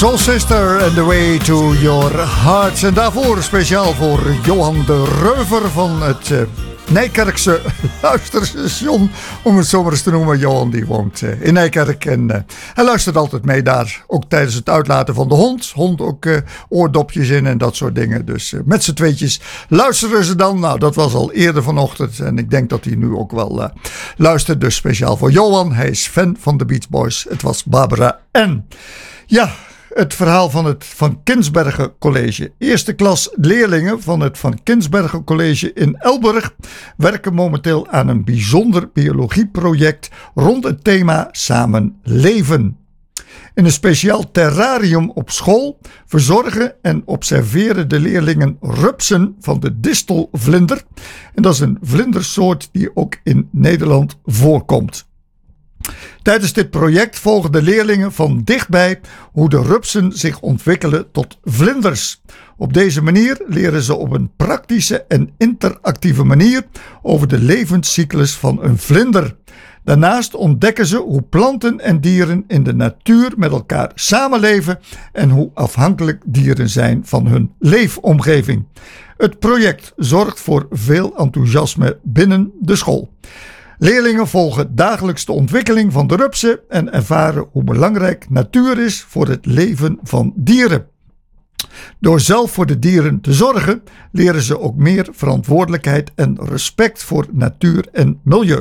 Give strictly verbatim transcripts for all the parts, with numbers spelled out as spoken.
Soul Sister and the Way to Your Heart. En daarvoor speciaal voor Johan de Reuver van het uh, Nijkerkse luisterstation, om het zo maar eens te noemen. Johan die woont uh, in Nijkerk en uh, hij luistert altijd mee daar. Ook tijdens het uitlaten van de hond. Hond ook uh, oordopjes in en dat soort dingen. Dus uh, met z'n tweetjes luisteren ze dan. Nou, dat was al eerder vanochtend en ik denk dat hij nu ook wel uh, luistert. Dus speciaal voor Johan. Hij is fan van de Beach Boys. Het was Barbara Ann. Ja, het verhaal van het Van Kinsbergen College. Eerste klas leerlingen van het Van Kinsbergen College in Elburg werken momenteel aan een bijzonder biologieproject rond het thema Samen leven. In een speciaal terrarium op school verzorgen en observeren de leerlingen rupsen van de distelvlinder. En dat is een vlindersoort die ook in Nederland voorkomt. Tijdens dit project volgen de leerlingen van dichtbij hoe de rupsen zich ontwikkelen tot vlinders. Op deze manier leren ze op een praktische en interactieve manier over de levenscyclus van een vlinder. Daarnaast ontdekken ze hoe planten en dieren in de natuur met elkaar samenleven en hoe afhankelijk dieren zijn van hun leefomgeving. Het project zorgt voor veel enthousiasme binnen de school. Leerlingen volgen dagelijks de ontwikkeling van de rupsen en ervaren hoe belangrijk natuur is voor het leven van dieren. Door zelf voor de dieren te zorgen, leren ze ook meer verantwoordelijkheid en respect voor natuur en milieu.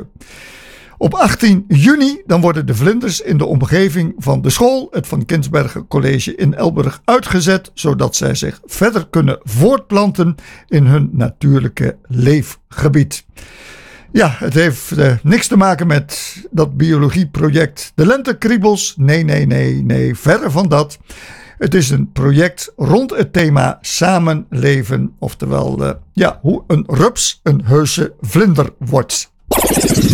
Op achttien juni dan worden de vlinders in de omgeving van de school, het Van Kinsbergen College in Elburg, uitgezet, zodat zij zich verder kunnen voortplanten in hun natuurlijke leefgebied. Ja, het heeft uh, niks te maken met dat biologieproject De Lentekriebels. Nee, nee, nee, nee, verre van dat. Het is een project rond het thema samenleven. Oftewel, uh, ja, hoe een rups een heuse vlinder wordt.